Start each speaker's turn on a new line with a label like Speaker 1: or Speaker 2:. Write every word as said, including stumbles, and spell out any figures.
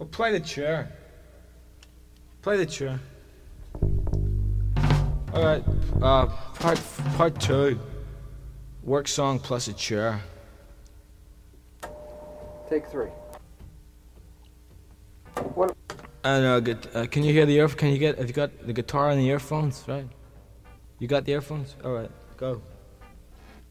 Speaker 1: Well, play the chair. Play the chair. All right. Uh, part part two. Work song plus a chair.
Speaker 2: Take three. What?
Speaker 1: And uh, get, uh, can you hear the ear? Can you get? Have you got the guitar and the earphones? Right. You got the earphones? All right. Go.